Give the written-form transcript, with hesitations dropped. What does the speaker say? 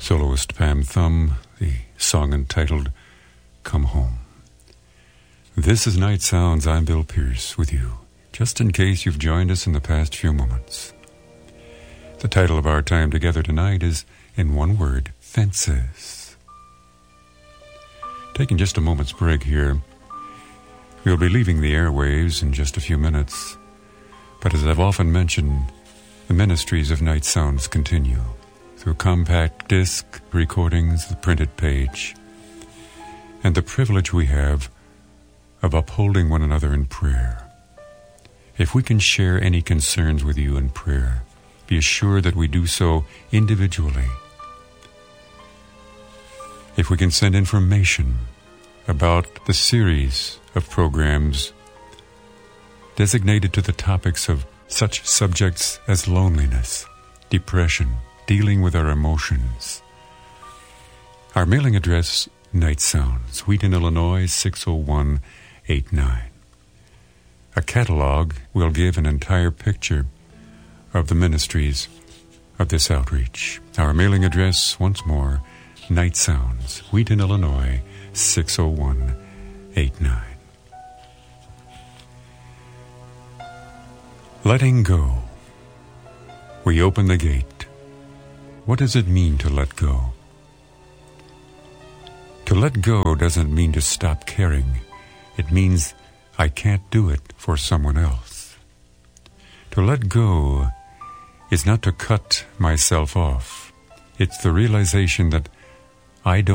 soloist Pam Thumb, the song entitled Come Home. This is Night Sounds. I'm Bill Pierce with you, just in case you've joined us in the past few moments. The title of our time together tonight is, in one word, Fences. Taking just a moment's break here, we'll be leaving the airwaves in just a few minutes, but as I've often mentioned, the ministries of Night Sounds continue through compact disc recordings, the printed page, and the privilege we have of upholding one another in prayer. If we can share any concerns with you in prayer, be assured that we do so individually. If we can send information about the series of programs designated to the topics of such subjects as loneliness, depression, dealing with our emotions. Our mailing address, Night Sounds, Wheaton, Illinois, 60189. A catalog will give an entire picture of the ministries of this outreach. Our mailing address, once more, Night Sounds, Wheaton, Illinois, 60189. Letting go. We open the gate. What does it mean to let go? To let go doesn't mean to stop caring. It means I can't do it for someone else. To let go is not to cut myself off. It's the realization that I don't